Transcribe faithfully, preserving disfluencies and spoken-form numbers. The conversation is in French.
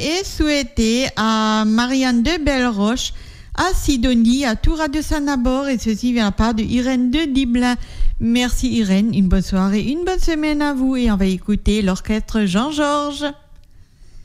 est souhaité à Marianne de Belleroche, à Sidonie, à Toura de Saint-Nabor, et ceci vient de la part de Irène de Diblin. Merci Irène, une bonne soirée, une bonne semaine à vous, et on va écouter l'orchestre Jean-Georges.